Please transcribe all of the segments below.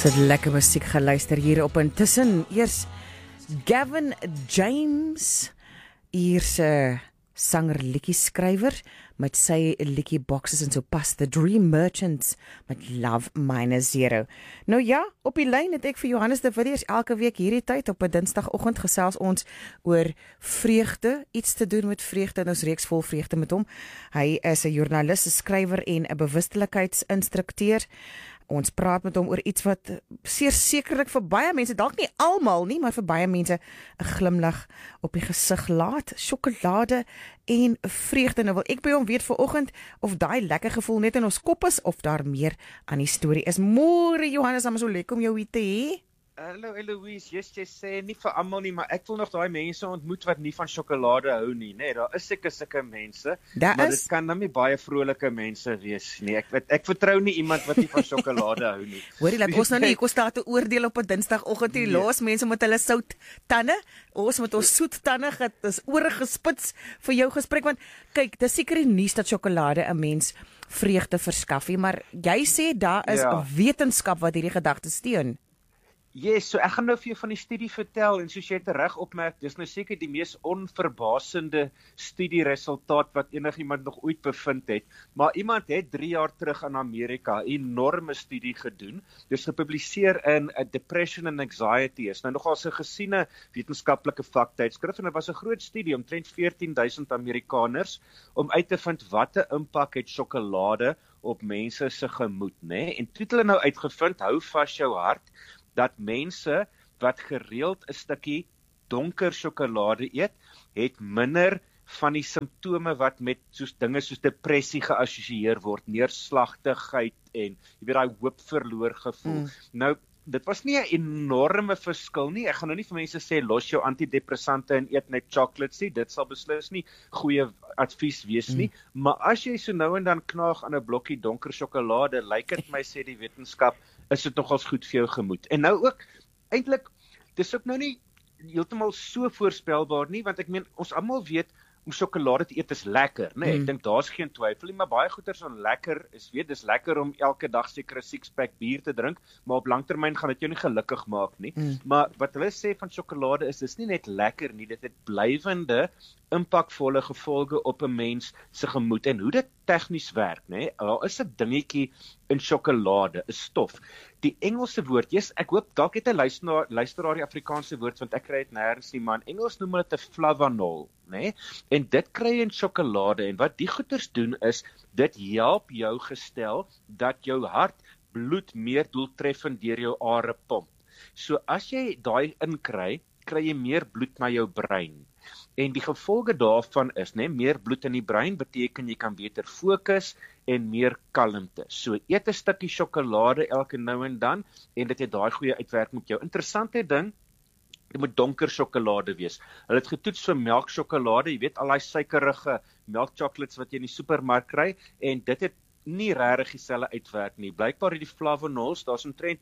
Het lekker musiek geluister hier op intussen. Eers Gavin James, hierse sanger liedjie-skrywer met sy liedjie boxes en so pas The Dream Merchants met Love -0. Nou ja, op die lyn het ek vir Johannes de Villiers elke week hierdie tyd op 'n Dinsdagoggend gesels ons oor vreugde, iets te doen met vreugde en ons reeks vol vreugde met hom. Hy is 'n joernalis, 'n skrywer en 'n bewustelikeidsinstrukteur. Ons praat met hom oor iets wat sekerlik vir baie mense, dalk nie almal nie, maar vir baie mense 'n glimlag op die gesig laat, sjokolade en vreugde. Nou wil ek by hom weet vanoggend of daai lekker gevoel net in ons kop is of daar meer aan die storie is. Môre Johannes, dan is so lekker om jou hier te hê. Hallo Eloise, jy sê nie vir almal nie, maar ek wil nog daai mense ontmoet wat nie van sjokolade hou nie, né? Daar is sulke mense, maar dit kan dan nie baie vrolike mense wees nie. Ek vertrou nie iemand wat nie van sjokolade hou nie. Hoorie, laat ons nou nie kos daar te oordeel op 'n Dinsdagoggend nie. Los mense met hulle sout tande, ons met ons soet tande is oorgespits vir jou gesprek, want kyk, dis seker die nuus dat sjokolade 'n mens vreugde verskaf, maar jy sê daar is 'n wetenskap wat hierdie gedagte steun. Yes, so ek gaan nou vir jou van die studie vertel en soos jy reg opmerk, dis nou seker die mees onverbasende studieresultaat wat enigiemand nog ooit bevind het. Maar iemand het 3 jaar terug in Amerika 'n enorme studie gedoen. Dis gepubliseer in Depression and Anxiety. Is nou nogal 'n gesiene wetenskaplike vaktydskrif en dit was 'n groot studie omtrent 14,000 Amerikaners om uit te vind watter impak het sjokolade op mense se gemoed, né? En toe het hulle nou uitgevind, hou vas jou hart, dat mense wat gereeld 'n stukkie donker sjokolade eet, het minder van die simptome wat met dinge soos depressie geassosieer word, neerslagtigheid en jy weet daai hoop verloor gevoel. Nou, dit was nie 'n enorme verskil nie. Ek gaan nou nie vir mense sê los jou antidepressante en eet net chocolates nie. Dit sal beslis nie goeie advies wees nie. Maar as jy so nou en dan knaag aan 'n blokkie donker sjokolade, lyk dit my sê die wetenskap, is dit nogals goed vir jou gemoed. En nou ook, eintlik, dis ook nou nie heeltemal so voorspelbaar nie, want ek meen, ons almal weet, om sjokolade te eet is lekker, né? Ek dink daar's geen twyfel nie, maar baie goeders van lekker is, dis lekker om elke dag seker 'n six-pack bier te drink, maar op langtermyn gaan dit jou nie gelukkig maak nie. Maar wat hulle sê van sjokolade is, dis nie net lekker nie, dit het blywende, impakvolle gevolge op 'n mens se gemoed. En hoe dit tegnies werk, né? Daar is 'n dingetjie in sjokolade, 'n stof. Die Engelse woord, ek hoop dalk het 'n luisteraar die Afrikaanse woord, want ek kry dit nêrens nie, maar in Engels noem hulle dit 'n flavanol, né? En dit kry in sjokolade, en wat die goeters doen is, dit help jou gestel dat jou hart bloed meer doeltreffend deur jou are pomp. So as jy daai inkry, kry jy meer bloed na jou brein. En die gevolge daarvan is, meer bloed in die brein beteken jy kan beter fokus en meer kalmte. So eet 'n stukkie sjokolade elke nou en dan, en dit het daai goeie uitwerking met jou. Interessante ding, dit moet donker sjokolade wees. Hulle het getoets vir melksjokolade, jy weet al daai suikerige melkchocolates wat jy in die supermark kry, en dit het nie regtig dieselfde uitwerking nie. Blykbaar het die flavonols, daar's omtrent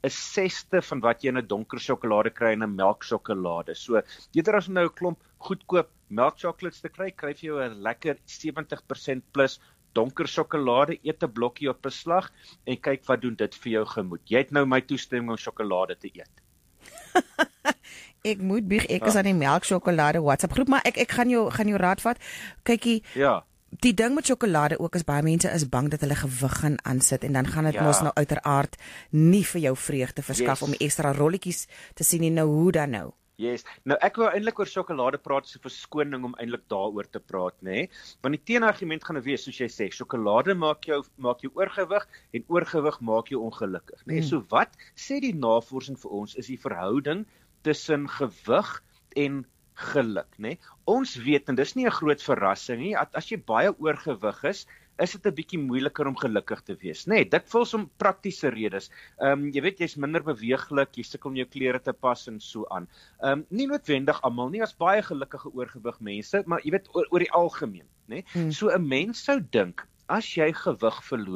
1/6 van wat jy in 'n donker sjokolade kry in 'n melksjokolade. So, eerder as nou 'n klomp goedkoop melkchocolates te kry vir jou 'n lekker 70% plus donker sjokolade, eet 'n blokkie op 'n slag en kyk wat doen dit vir jou gemoed. Jy het nou my toestemming om sjokolade te eet. Ek moet bieg, ek is aan die melksjokolade WhatsApp groep, maar ek gaan jou raad vat. Kykie, die ding met sjokolade ook is, baie mense is bang dat hulle gewig gaan aansit, en dan gaan dit mos nou uiteraard nie vir jou vreugde verskaf om die ekstra rolletjies te sien nie. Nou, hoe dan nou? Yes. Nou ek wou eintlik oor sjokolade praat, so verskoning om eintlik daaroor te praat, né? Want die teenargument gaan wees, soos jy sê, sjokolade maak jou oorgewig en oorgewig maak jou ongelukkig, né? So wat sê die navorsing vir ons is die verhouding tussen gewig en geluk, né? Ons weet, en dis nie 'n groot verrassing nie, as jy baie oorgewig is dit 'n bietjie moeiliker om gelukkig te wees, né? Dikwels om praktiese redes. Jy weet, jy's minder beweeglik, jy sukkel om jou klere te pas en so aan. Nie noodwendig almal nie, as baie gelukkige oorgewig mense, maar jy weet, oor die algemeen, né? So 'n mens sou dink, as jy gewig verloor,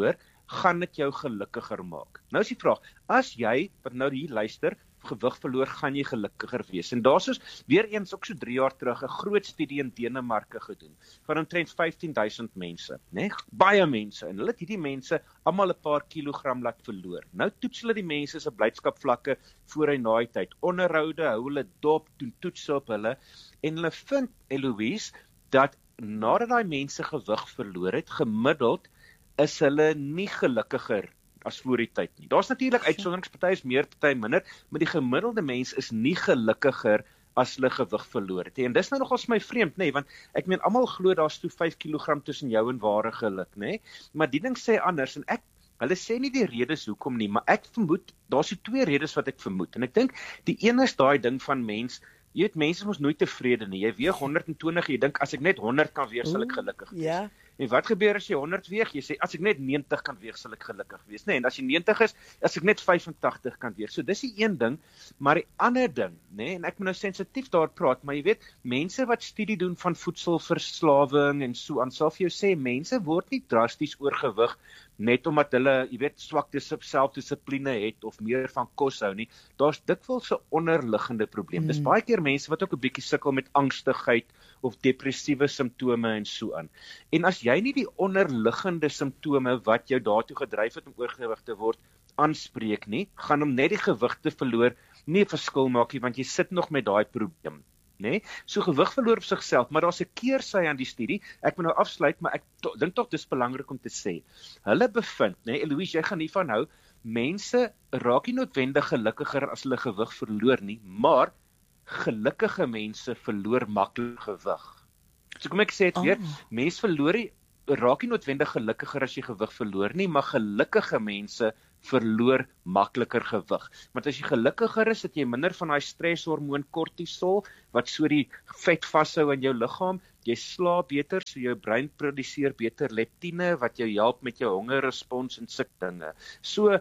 gaan dit jou gelukkiger maak. Nou is die vraag, as jy, wat nou hier luister, gewig verloor, gaan jy gelukkiger wees. En daar is weer eens ook so 3 jaar terug 'n groot studie in Denemarke gedoen van omtrent 15,000 mense, né? Baie mense. En hulle het hierdie mense almal 'n paar kilogram laat verloor. Nou toets hulle die mense se blydskapvlakke voor en na die tyd. Onderhoude, hou hulle dop, doen toetse op hulle en hulle vind, Eloise, dat nadat daai mense gewig verloor het, gemiddeld is hulle nie gelukkiger as voor die tyd nie. Daar's natuurlik uitsonderings, party is meer, party minder, maar die gemiddelde mens is nie gelukkiger as hulle gewig verloor het. En dis nou nogals my vreemd, nê, want ek meen almal glo daar's toe 5 kg tussen jou en ware geluk, nê? Maar die ding sê anders en hulle sê nie die redes hoekom nie, maar ek vermoed daar's 2 redes wat ek vermoed. En ek dink die een is daai ding van mens. Jy weet, mense is mos nooit tevrede nie. Jy weeg 120, jy dink as ek net 100 kan weeg, sal ek gelukkig wees. Ja. En wat gebeur as jy 100 weeg? Jy sê as ek net 90 kan weeg, sal ek gelukkig wees. Nee, en as jy 90 is, as ek net 85 kan weeg. So dis die een ding, maar die ander ding, nê, en ek moet nou sensitief daar praat, maar jy weet, mense wat studie doen van voedselverslawing en so aan, sal vir jou sê mense word nie drasties oorgewig net omdat hulle, jy weet, swak selfdissipline het of meer van kos hou nie. Daar's dikwels 'n onderliggende probleem. Dis baie keer mense wat ook 'n bietjie sukkel met angstigheid of depressiewe simptome en so aan. En as jy nie die onderliggende simptome wat jou daartoe gedryf het om oorgewig te word aanspreek nie, gaan om net die gewig te verloor nie 'n verskil maak nie, want jy sit nog met daai probleem. Nee, so gewig verloor op sigself, maar daar's 'n keersy aan die studie. Ek moet nou afsluit, maar ek dink tog dis belangrik om te sê. Hulle bevind, nee, Eloise, jy gaan hiervan hou, mense raak nie noodwendig gelukkiger as hulle gewig verloor nie, maar gelukkige mense verloor maklik gewig. So kom ek sê dit weer, mense raak nie noodwendig gelukkiger as jy gewig verloor nie, maar gelukkige mense verloor makliker gewig. Want as jy gelukkiger is, het jy minder van daai streshormoon kortisol wat so die vet vashou in jou liggaam. Jy slaap beter, so jou brein produseer beter leptine wat jou help met jou hongerrespons en sulke dinge. So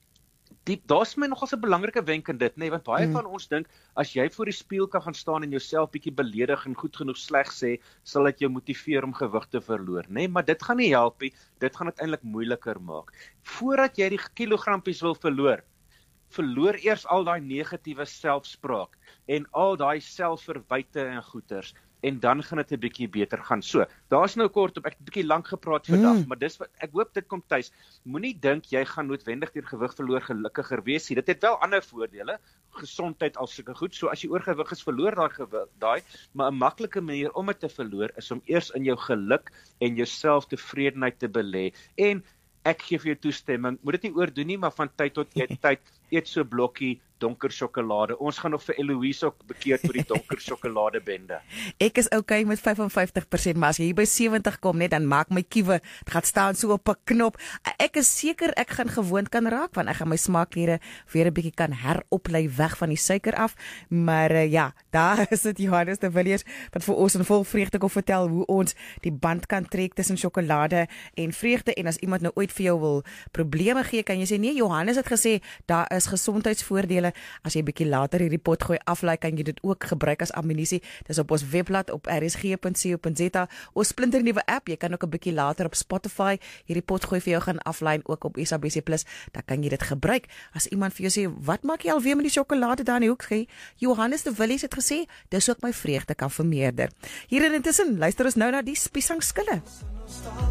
daar's my nogals 'n belangrike wenk in dit, nê, want baie van ons dink as jy voor die spieël kan gaan staan en jouself bietjie beledig en goed genoeg sleg sê, sal dit jou motiveer om gewig te verloor, nê, maar dit gaan nie help nie, dit gaan dit eintlik moeiliker maak. Voordat jy die kilogrampies wil verloor eers al daai negatiewe selfspraak en al daai selfverwyte en goeters. En dan gaan dit 'n bietjie beter gaan. So, daar's nou kort op, ek het 'n bietjie lank gepraat vandag, maar dis wat ek hoop dit kom tuis. Moenie dink jy gaan noodwendig deur gewig verloor gelukkiger wees nie. Dit het wel ander voordele, gesondheid al sulke goed. So as jy oorgewig is, verloor daai, maar 'n maklike manier om dit te verloor is om eers in jou geluk en jou selftevredenheid te belê. En ek gee vir jou toestemming, moet dit nie oordoen nie, maar van tyd tot tyd eet so 'n blokkie donker sjokolade. Ons gaan nog vir Eloise ook bekeer vir die donker sjokolade bende. Ek is okay met 55%, maar as jy hier by 70 kom net, dan maak my kiewe, dit gaan staan so op 'n knop. Ek is seker ek gaan gewoond kan raak, want ek gaan my smaakkliere weer 'n bietjie kan heroplei weg van die suiker af. Maar ja, daar is dit Johannes de Villiers wat vir ons in vol vreugde kom vertel hoe ons die band kan trek tussen sjokolade en vreugde. En as iemand nou ooit vir jou wil probleme gee, kan jy sê nee, Johannes het gesê daar is gesondheidsvoordele. As jy 'n bietjie later hierdie potgooi aflaai, kan jy dit ook gebruik as ammunisie. Dis op ons webblad op rsg.co.za. Ons splinternuwe app. Jy kan ook 'n bietjie later op Spotify hierdie potgooi vir jou gaan aflaai, ook op SABC+. Dan kan jy dit gebruik. As iemand vir jou sê, "Wat maak jy alweer met die sjokolade daar in die hoek?" Sê, Johannes de Villiers het gesê, dis ook my vreugde kan vermeerder. Hier intussen luister ons nou na die spiesangskille.